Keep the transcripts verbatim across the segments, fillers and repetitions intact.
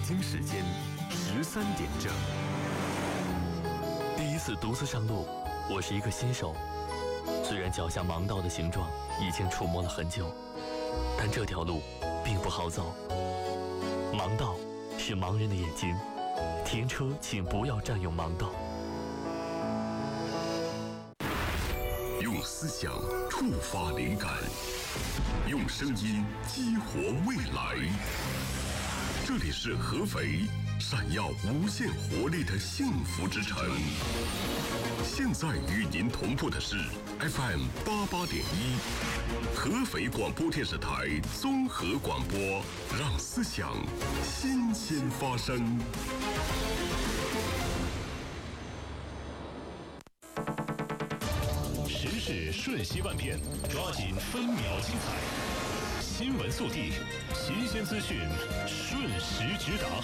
京时间十三点整。第一次独自上路，我是一个新手。虽然脚下盲道的形状已经触摸了很久，但这条路并不好走。盲道是盲人的眼睛，停车请不要占用盲道。 用思想触发灵感，用声音激活未来。这里是合肥，闪耀无限活力的幸福之城。现在与您同步的是 F M 八八点一，合肥广播电视台综合广播，让思想新鲜发生。 时事瞬息万变，抓紧分秒精彩。新闻速递，新鲜资讯，瞬时直达。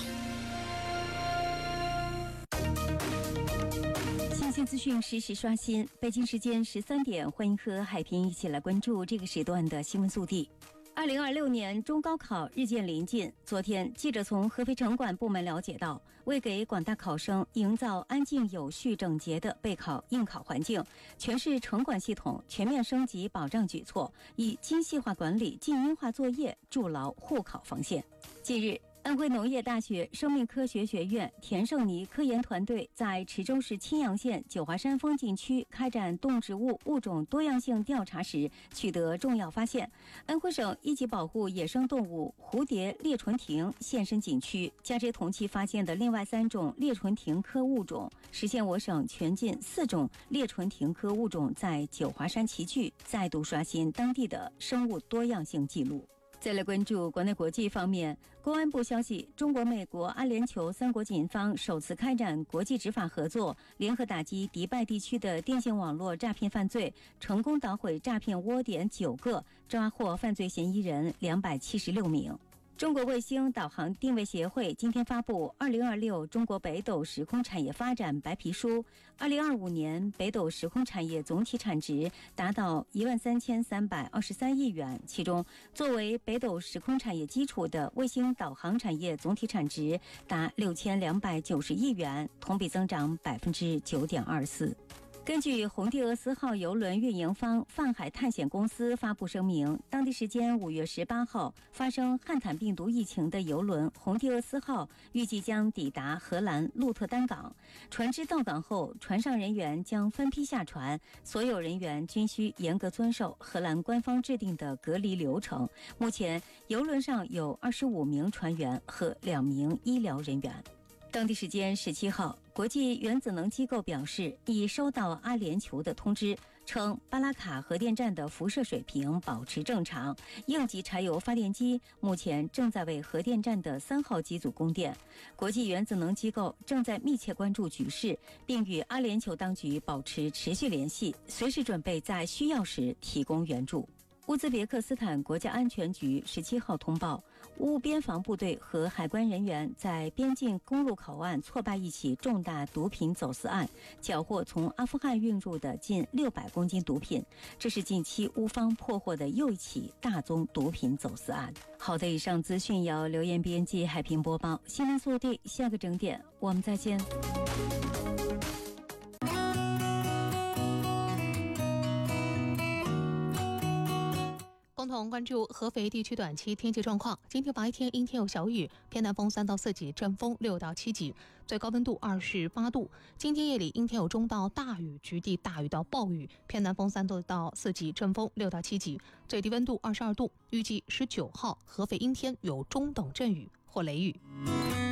新鲜资讯实时刷新。北京时间十三点，欢迎和海平一起来关注这个时段的新闻速递。二零二六年中高考日渐临近，昨天记者从合肥城管部门了解到，为给广大考生营造安静、有序、整洁的备考应考环境，全市城管系统全面升级保障举措，以精细化管理、静音化作业筑牢护考防线。近日，安徽农业大学生命科学学院田胜尼科研团队在池州市青阳县九华山风景区开展动植物物种多样性调查时，取得重要发现。安徽省一级保护野生动物蝴蝶裂唇蜓现身景区，加之同期发现的另外三种裂唇蜓科物种，实现我省全近四种裂唇蜓科物种在九华山齐聚，再度刷新当地的生物多样性记录。再来关注国内国际方面，公安部消息，中国、美国、阿联酋三国警方首次开展国际执法合作，联合打击迪拜地区的电信网络诈骗犯罪，成功捣毁诈骗窝点九个，抓获犯罪嫌疑人两百七十六名。中国卫星导航定位协会今天发布《二零二六中国北斗时空产业发展白皮书》，二零二五年北斗时空产业总体产值达到一万三千三百二十三亿元，其中作为北斗时空产业基础的卫星导航产业总体产值达六千两百九十亿元，同比增长百分之九点二四。根据红帝俄斯号邮轮运营方泛海探险公司发布声明，当地时间五月十八号发生汉坦病毒疫情的邮轮红帝俄斯号预计将抵达荷兰鹿特丹港。船只到港后，船上人员将分批下船，所有人员均需严格遵守荷兰官方制定的隔离流程。目前，邮轮上有二十五名船员和两名医疗人员。当地时间十七号，国际原子能机构表示，已收到阿联酋的通知，称巴拉卡核电站的辐射水平保持正常，应急柴油发电机目前正在为核电站的三号机组供电。国际原子能机构正在密切关注局势，并与阿联酋当局保持持续联系，随时准备在需要时提供援助。乌兹别克斯坦国家安全局十七号通报，乌边防部队和海关人员在边境公路口岸挫败一起重大毒品走私案，缴获从阿富汗运入的近六百公斤毒品。这是近期乌方破获的又一起大宗毒品走私案。好的，以上资讯由刘岩编辑，海平播报。新闻速递，下个整点我们再见。 共同关注合肥地区短期天气状况。今天白天阴天有小雨，偏南风三到四级，阵风六到七级，最高温度二十八度。今天夜里阴天有中到大雨，局地大雨到暴雨，偏南风三到四级，阵风六到七级，最低温度二十二度。预计十九号合肥阴天有中等阵雨或雷雨。